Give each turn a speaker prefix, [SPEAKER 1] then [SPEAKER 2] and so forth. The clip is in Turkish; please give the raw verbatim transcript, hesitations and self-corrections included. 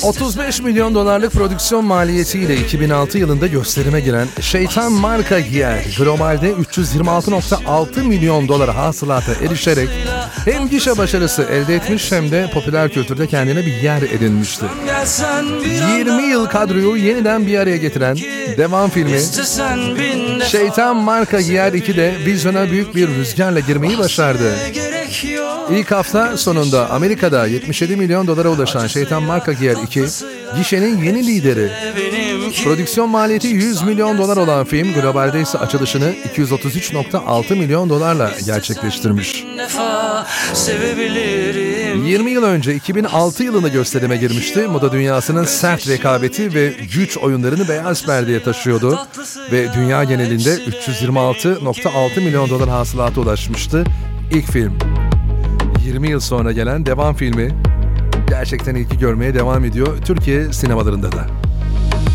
[SPEAKER 1] otuz beş milyon dolarlık prodüksiyon maliyetiyle iki bin altı yılında gösterime giren Şeytan Marka Giyer, globalde üç yüz yirmi altı virgül altı milyon dolar hasılata erişerek hem gişe başarısı elde etmiş hem de popüler kültürde kendine bir yer edinmişti. yirmi yıl kadroyu yeniden bir araya getiren devam filmi Şeytan Marka Giyer iki'de vizyona büyük bir rüzgarla girmeyi başardı. İlk hafta sonunda Amerika'da yetmiş yedi milyon dolara ulaşan Şeytan Marka Giyer iki, gişenin yeni lideri. Prodüksiyon maliyeti yüz milyon dolar olan film, globalde ise açılışını iki yüz otuz üç virgül altı milyon dolarla gerçekleştirmiş. yirmi yıl önce iki bin altı yılında gösterime girmişti. Moda dünyasının sert rekabeti ve güç oyunlarını beyaz perdeye taşıyordu ve dünya genelinde üç yüz yirmi altı virgül altı milyon dolar hasılata ulaşmıştı ilk film. yirmi yıl sonra gelen devam filmi gerçekten ilgi görmeye devam ediyor Türkiye sinemalarında da.